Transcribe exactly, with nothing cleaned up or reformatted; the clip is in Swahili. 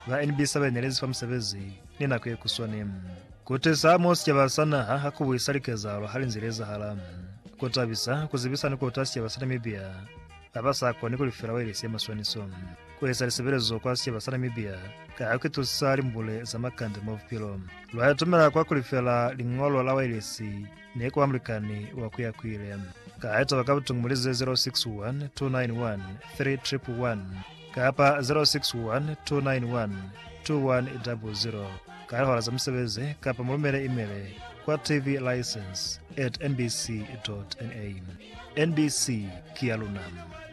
va N B C abenyerezi pamusebezi ninakwiye kuswanemu kuti samos chavasana hakubuisalikeza hali nzireza halamu kutabisa kuzibisa niko utasi chavasana Namibia abasako niko lifera wairisi yamaswaniso kuesaliseberezo kwasi chavasana Namibia kahakitusali mbule za makande movpilo lwayatumira kwa kulifera ling'olo la wairisi neko amlikani wakuyakwile kaeta wakabutungumulize zero six one two nine one three one one kapa zero six one two nine one two one zero zero kahola za msebeze kapa mulumere email kwa tvlicense at n b c dot n a. N B C Kialunam.